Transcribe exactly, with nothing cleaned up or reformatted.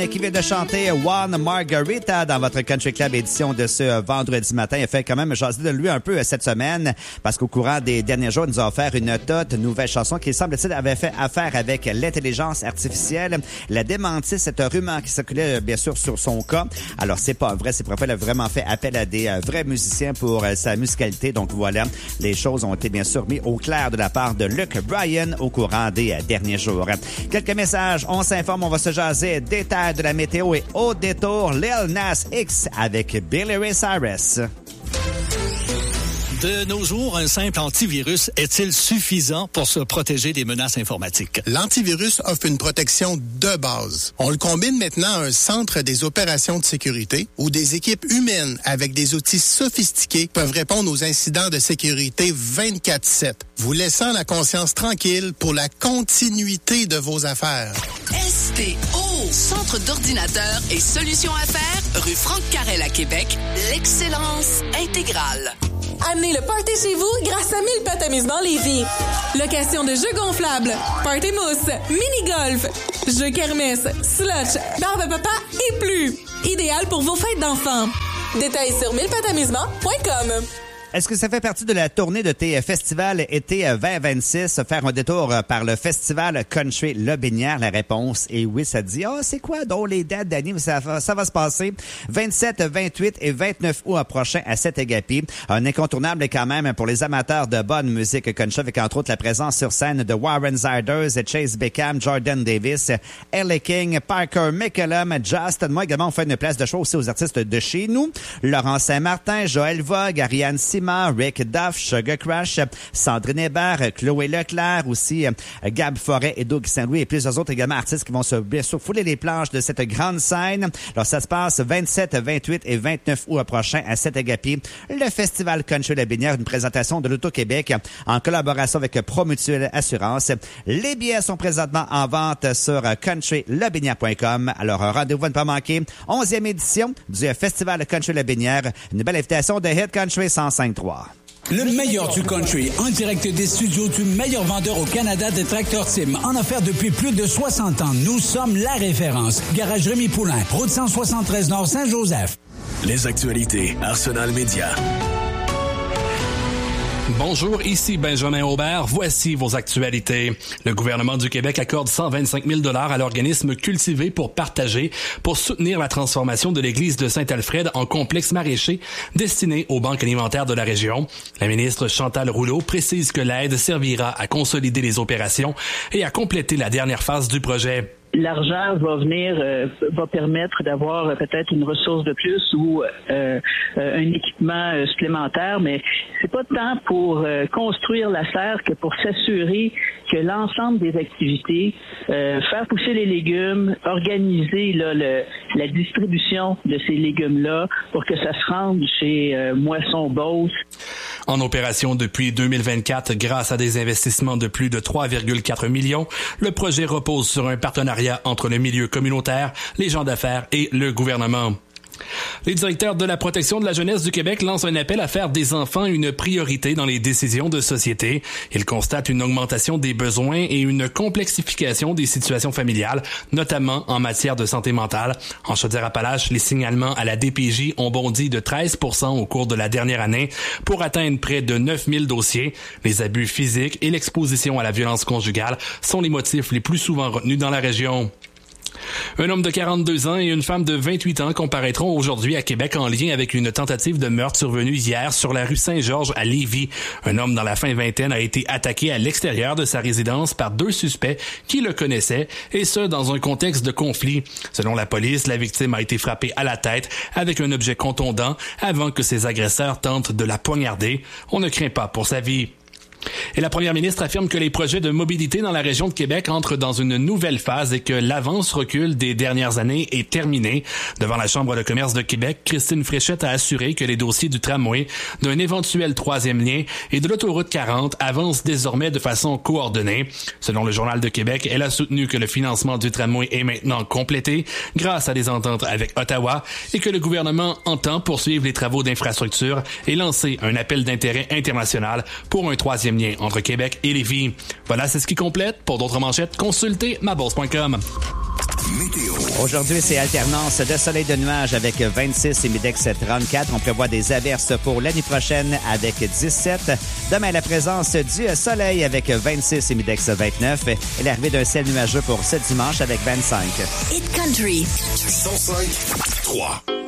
Qui vient de chanter One Margarita dans votre Country Club édition de ce vendredi matin. Il a fait quand même jaser de lui un peu cette semaine parce qu'au courant des derniers jours, il nous a offert une toute nouvelle chanson qui, semble-t-il, avait fait affaire avec l'intelligence artificielle. Il a démenti cette rumeur qui circulait bien sûr sur son cas. Alors, c'est pas vrai. C'est profil a vraiment fait appel à des vrais musiciens pour sa musicalité. Donc voilà, les choses ont été bien sûr mis au clair de la part de Luke Bryan au courant des derniers jours. Quelques messages. On s'informe, on va se jaser. Détails de la météo et au détour, Lil Nas X avec Billy Ray Cyrus. De nos jours, un simple antivirus est-il suffisant pour se protéger des menaces informatiques? L'antivirus offre une protection de base. On le combine maintenant à un centre des opérations de sécurité où des équipes humaines avec des outils sophistiqués peuvent répondre aux incidents de sécurité vingt-quatre sept, vous laissant la conscience tranquille pour la continuité de vos affaires. S T O, Centre d'ordinateurs et solutions affaires, rue Franck Carrel à Québec, l'excellence intégrale. Amenez le party chez vous grâce à mille pattes amusement Lévis. Location de jeux gonflables, party mousse, mini-golf, jeux kermesse, slush, barbe papa et plus. Idéal pour vos fêtes d'enfants. Détails sur mille pattes amusement point com. Est-ce que ça fait partie de la tournée de tes festivals été vingt vingt-six, faire un détour par le festival Country Lobinière? La réponse est oui. Ça dit, ah, oh, c'est quoi donc les dates d'année? Ça, ça va se passer vingt-sept, vingt-huit et vingt-neuf août prochain à Sept-Agapi. Un incontournable quand même pour les amateurs de bonne musique country, avec entre autres la présence sur scène de Warren Zarders, Chase Beckham, Jordan Davis, Ellie King, Parker McCallum, Justin. Moi également, on fait une place de show aussi aux artistes de chez nous. Laurent Saint-Martin, Joël Vogue, Ariane Simon, Rick Duff, Sugar Crush, Sandrine Hébert, Chloé Leclerc, aussi Gab Forêt et Doug Saint-Louis et plusieurs autres également artistes qui vont se bien sûr fouler les planches de cette grande scène. Alors ça se passe vingt-sept, vingt-huit et vingt-neuf août prochain à Sept-Agapi. Le Festival Country Lobinière, une présentation de l'Auto-Québec en collaboration avec Promutuelle Assurance. Les billets sont présentement en vente sur country lobinière point com. Alors rendez-vous à ne pas manquer. onzième édition du Festival Country Lobinière. Une belle invitation de Hit Country cent cinq trois. Le meilleur du country, en direct des studios du meilleur vendeur au Canada des tracteurs Tim, en offert depuis plus de soixante ans. Nous sommes la référence. Garage Rémi Poulain, route cent soixante-treize Nord Saint-Joseph. Les actualités, Arsenal Média. Bonjour, ici Benjamin Aubert. Voici vos actualités. Le gouvernement du Québec accorde cent vingt-cinq mille dollars à l'organisme Cultivé pour partager pour soutenir la transformation de l'église de Saint-Alfred en complexe maraîcher destiné aux banques alimentaires de la région. La ministre Chantal Rouleau précise que l'aide servira à consolider les opérations et à compléter la dernière phase du projet. L'argent va venir, euh, va permettre d'avoir euh, peut-être une ressource de plus ou euh, euh, un équipement euh, supplémentaire, mais c'est pas tant pour euh, construire la serre que pour s'assurer que l'ensemble des activités, euh, faire pousser les légumes, organiser là, le, la distribution de ces légumes-là pour que ça se rende chez euh, Moisson Beauce. En opération depuis deux mille vingt-quatre, grâce à des investissements de plus de trois virgule quatre millions, le projet repose sur un partenariat entre le milieu communautaire, les gens d'affaires et le gouvernement. Les directeurs de la protection de la jeunesse du Québec lancent un appel à faire des enfants une priorité dans les décisions de société. Ils constatent une augmentation des besoins et une complexification des situations familiales, notamment en matière de santé mentale. En Chaudière-Appalaches, les signalements à la D P J ont bondi de treize pour cent au cours de la dernière année pour atteindre près de neuf mille dossiers. Les abus physiques et l'exposition à la violence conjugale sont les motifs les plus souvent retenus dans la région. Un homme de quarante-deux ans et une femme de vingt-huit ans comparaîtront aujourd'hui à Québec en lien avec une tentative de meurtre survenue hier sur la rue Saint-Georges à Lévis. Un homme dans la fin vingtaine a été attaqué à l'extérieur de sa résidence par deux suspects qui le connaissaient, et ce, dans un contexte de conflit. Selon la police, la victime a été frappée à la tête avec un objet contondant avant que ses agresseurs tentent de la poignarder. On ne craint pas pour sa vie. Et la première ministre affirme que les projets de mobilité dans la région de Québec entrent dans une nouvelle phase et que l'avance-recul des dernières années est terminé. Devant la Chambre de commerce de Québec, Christine Fréchette a assuré que les dossiers du tramway, d'un éventuel troisième lien et de l'autoroute quarante avancent désormais de façon coordonnée. Selon le Journal de Québec, elle a soutenu que le financement du tramway est maintenant complété grâce à des ententes avec Ottawa et que le gouvernement entend poursuivre les travaux d'infrastructure et lancer un appel d'intérêt international pour un troisième lien entre Québec et Lévis. Voilà, c'est ce qui complète. Pour d'autres manchettes, consultez ma bourse point com. Météo. Aujourd'hui, c'est alternance de soleil de nuages avec vingt-six et Midex trente-quatre. On prévoit des averses pour l'année prochaine avec dix-sept. Demain, la présence du soleil avec vingt-six et Midex vingt-neuf. Et l'arrivée d'un ciel nuageux pour ce dimanche avec vingt-cinq. Hit Country. cent cinq trois.